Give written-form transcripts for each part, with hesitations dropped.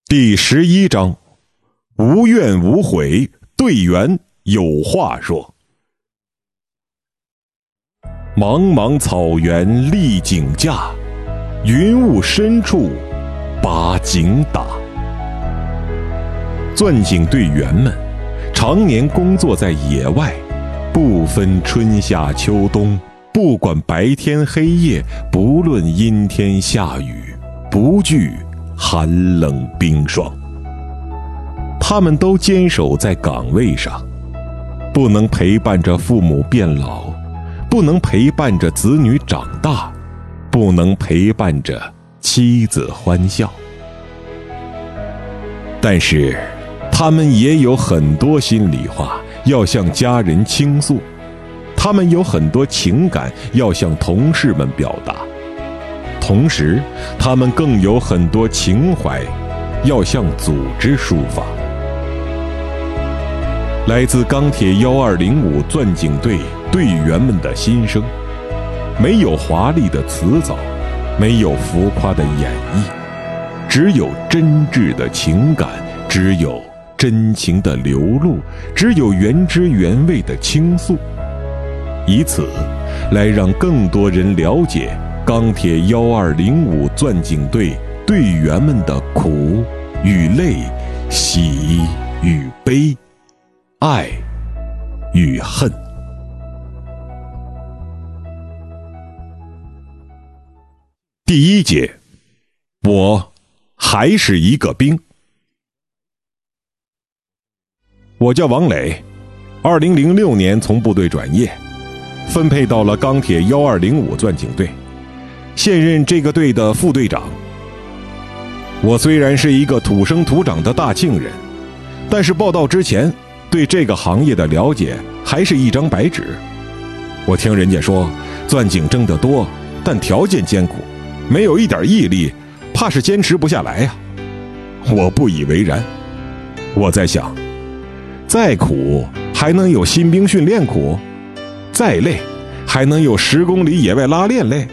第11章，无怨无悔，队员有话说。茫茫草原立井架，云雾深处把井打。钻井队员们常年工作在野外，不分春夏秋冬，不管白天黑夜，不论阴天下雨，不惧寒冷冰霜。他们都坚守在岗位上，不能陪伴着父母变老，不能陪伴着子女长大，不能陪伴着妻子欢笑。但是他们也有很多心里话要向家人倾诉，他们有很多情感要向同事们表达，同时他们更有很多情怀要向组织抒发。来自钢铁1205钻井队队员们的心声，没有华丽的辞藻，没有浮夸的演绎，只有真挚的情感，只有真情的流露，只有原汁原味的倾诉，以此来让更多人了解钢铁1205钻井队队员们的苦与累，喜与悲，爱与恨。第1节，我还是一个兵。我叫王磊，2006年从部队转业，分配到了钢铁1205钻井队，现任这个队的副队长。我虽然是一个土生土长的大庆人，但是报到之前对这个行业的了解还是一张白纸。我听人家说钻井挣得多，但条件艰苦，没有一点毅力，怕是坚持不下来呀。我不以为然，我在想，再苦还能有新兵训练苦，再累还能有10公里野外拉练累。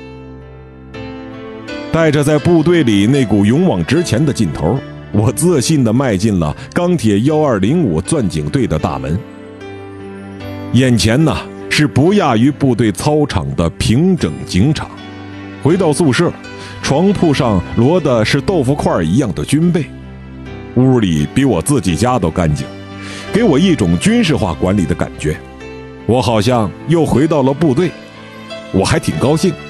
带着在部队里那股勇往直前的劲头，我自信地迈进了钢铁1205钻井队的大门。眼前呢是不亚于部队操场的平整井场，回到宿舍，床铺上摞的是豆腐块一样的军被，屋里比我自己家都干净，给我一种军事化管理的感觉。我好像又回到了部队，我还挺高兴。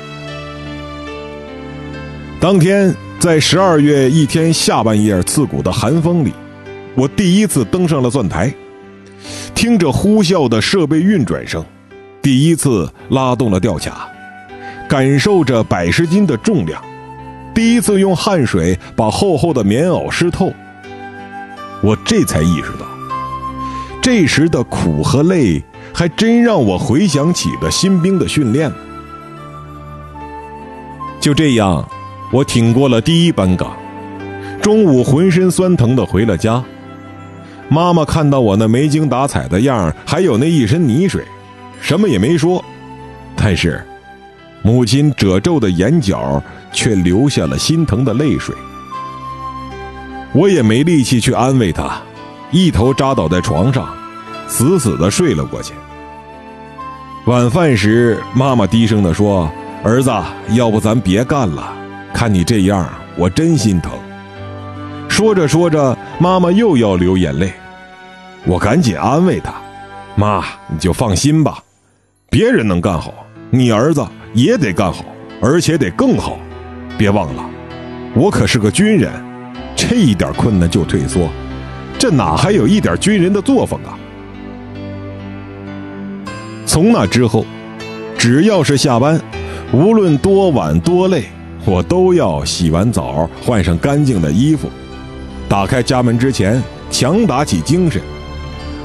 当天在12月一天下半夜刺骨的寒风里，我第一次登上了钻台，听着呼啸的设备运转声，第一次拉动了吊卡，感受着100斤的重量，第一次用汗水把厚厚的棉袄湿透。我这才意识到，这时的苦和累还真让我回想起了新兵的训练。就这样我挺过了第1班岗，中午浑身酸疼地回了家。妈妈看到我那没精打采的样，还有那一身泥水，什么也没说，但是母亲褶皱的眼角却流下了心疼的泪水。我也没力气去安慰她，一头扎倒在床上，死死地睡了过去。晚饭时，妈妈低声地说：“儿子，要不咱别干了，看你这样，我真心疼。”说着说着，妈妈又要流眼泪。我赶紧安慰她：“妈，你就放心吧，别人能干好，你儿子也得干好，而且得更好。别忘了，我可是个军人，这一点困难就退缩，这哪还有一点军人的作风啊？”从那之后，只要是下班，无论多晚多累，我都要洗完澡，换上干净的衣服，打开家门之前强打起精神，